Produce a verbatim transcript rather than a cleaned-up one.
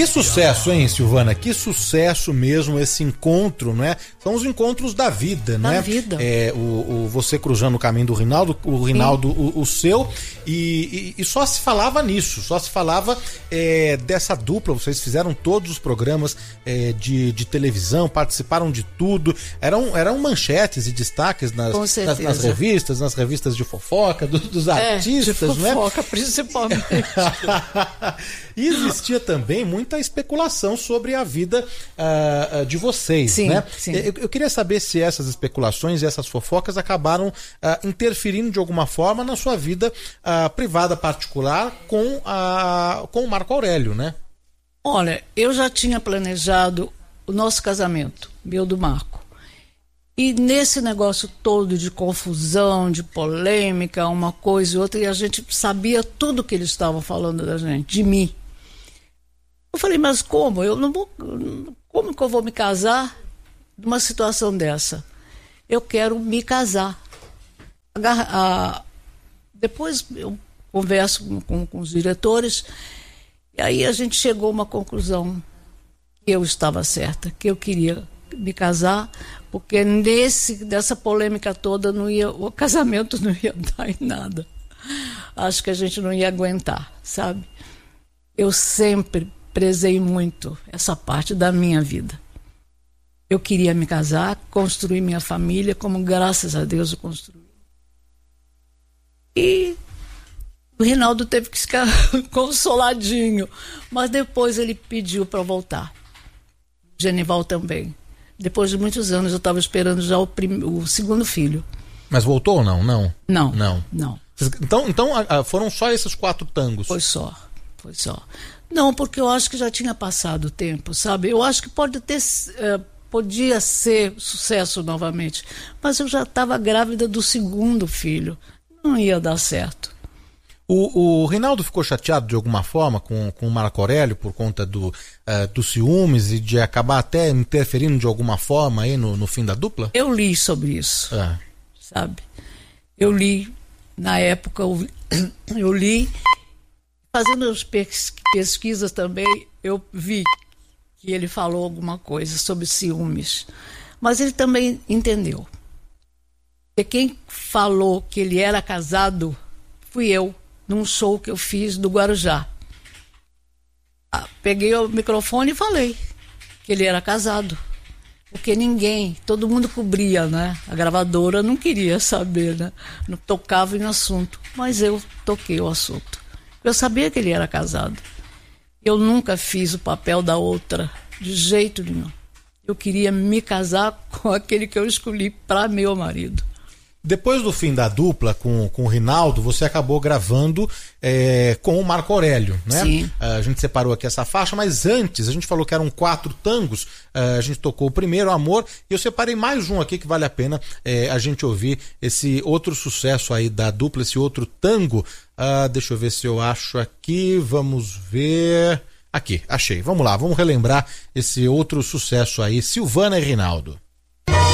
Que sucesso, hein, Silvana? Que sucesso mesmo esse encontro, não é? São os encontros da vida, não é? Da vida. É, o, o, você cruzando o caminho do Rinaldo, o Rinaldo o, o seu, e, e, e só se falava nisso, só se falava é, dessa dupla. Vocês fizeram todos os programas é, de, de televisão, participaram de tudo, eram, eram manchetes e destaques nas, nas, nas revistas, nas revistas de fofoca, do, dos artistas, é, de não é? fofoca, principalmente. E existia também muita especulação sobre a vida uh, de vocês, sim, né? Sim. Eu, eu queria saber se essas especulações e essas fofocas acabaram uh, interferindo de alguma forma na sua vida uh, privada, particular, com, a, com o Marco Aurélio, né? Olha, eu já tinha planejado o nosso casamento, meu do Marco. E nesse negócio todo de confusão, de polêmica, uma coisa e outra, e a gente sabia tudo que eles estavam falando da gente, de mim. Eu falei, mas como? Eu não vou, como que eu vou me casar numa situação dessa? Eu quero me casar. A, depois eu converso com, com, com os diretores, e aí a gente chegou a uma conclusão, que eu estava certa, que eu queria me casar, porque nesse, dessa polêmica toda não ia, o casamento não ia dar em nada. Acho que a gente não ia aguentar, sabe? Eu sempre prezei muito essa parte da minha vida. Eu queria me casar, construir minha família, como graças a Deus eu construí. E o Rinaldo teve que ficar consoladinho, mas depois ele pediu para voltar. Genival também. Depois de muitos anos eu estava esperando já o, prim... o segundo filho. Mas voltou ou não? Não. Não. Não. Não. Então, então foram só esses quatro tangos? Foi só. Foi só. Não, porque eu acho que já tinha passado o tempo, sabe? Eu acho que pode ter, uh, podia ser sucesso novamente, mas eu já estava grávida do segundo filho. Não ia dar certo. O, o Rinaldo ficou chateado de alguma forma com, com o Marco Aurélio por conta do, uh, dos ciúmes e de acabar até interferindo de alguma forma aí no, no fim da dupla? Eu li sobre isso, é. sabe? Eu li, na época, eu, eu li, fazendo as pesquisas também, eu vi que ele falou alguma coisa sobre ciúmes. Mas ele também entendeu. E quem falou que ele era casado fui eu, num show que eu fiz do Guarujá. Ah, peguei o microfone e falei que ele era casado. Porque ninguém, todo mundo cobria, né? A gravadora não queria saber, né? Não tocava em assunto. Mas eu toquei o assunto. Eu sabia que ele era casado. Eu nunca fiz o papel da outra, de jeito nenhum. Eu queria me casar com aquele que eu escolhi para meu marido. Depois do fim da dupla com, com o Rinaldo, você acabou gravando é, com o Marco Aurélio, né? Sim. A gente separou aqui essa faixa, mas antes a gente falou que eram quatro tangos, a gente tocou o primeiro, Amor, e eu separei mais um aqui que vale a pena é, a gente ouvir esse outro sucesso aí da dupla, esse outro tango. Ah, deixa eu ver se eu acho aqui, vamos ver... Aqui, achei. Vamos lá, vamos relembrar esse outro sucesso aí, Silvana e Rinaldo.